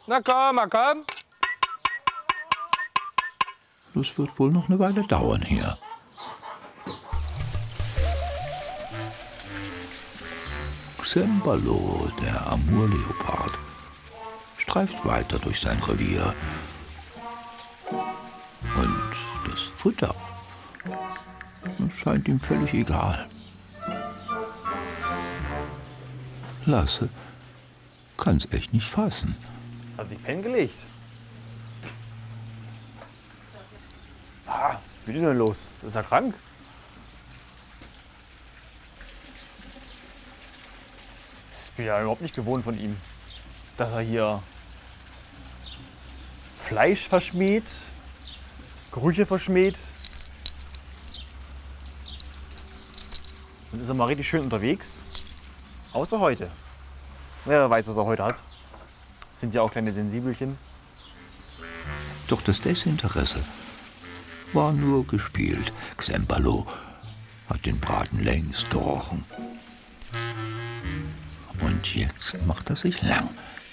Na komm, mal komm. Das wird wohl noch eine Weile dauern hier. Cembalo, der Amurleopard, streift weiter durch sein Revier. Und das Futter, das scheint ihm völlig egal. Lasse kann's echt nicht fassen. Hat sich pennen gelegt. Was ist mit ihm denn los? Ist er krank? Ich bin ja überhaupt nicht gewohnt von ihm, dass er hier Fleisch verschmäht, Gerüche verschmäht. Jetzt ist er mal richtig schön unterwegs. Außer heute. Wer weiß, was er heute hat. Sind ja auch kleine Sensibelchen. Doch das Desinteresse war nur gespielt. Cembalo hat den Braten längst gerochen. Und jetzt macht er sich lang